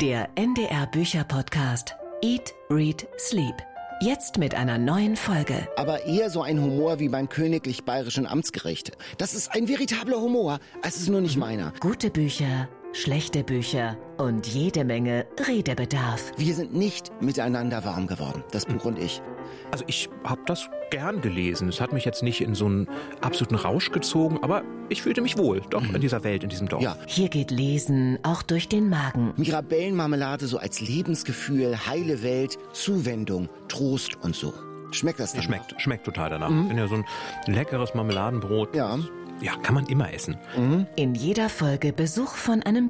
Der NDR Bücher-Podcast Eat, Read, Sleep. Jetzt mit einer neuen Folge. Aber eher so ein Humor wie beim königlich bayerischen Amtsgericht. Das ist ein veritabler Humor, es ist nur nicht meiner. Gute Bücher, schlechte Bücher und jede Menge Redebedarf. Wir sind nicht miteinander warm geworden, das Buch und ich. Also ich habe das gern gelesen. Es hat mich jetzt nicht in so einen absoluten Rausch gezogen, aber ich fühlte mich wohl, doch, in dieser Welt, in diesem Dorf. Ja. Hier geht Lesen auch durch den Magen. Mirabellenmarmelade so als Lebensgefühl, heile Welt, Zuwendung, Trost und so. Schmeckt das denn? Schmeckt total danach. Ich finde ja so ein leckeres Marmeladenbrot. Ja. Ja, kann man immer essen. In jeder Folge Besuch von einem